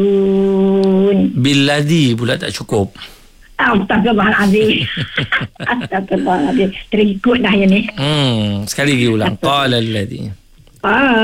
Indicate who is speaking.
Speaker 1: Billadhi pula tak cukup.
Speaker 2: Astagfirullahaladzim. Astagfirullahaladzim. Terikut dah yang ni.
Speaker 1: Sekali lagi ulang. Qala alladhi.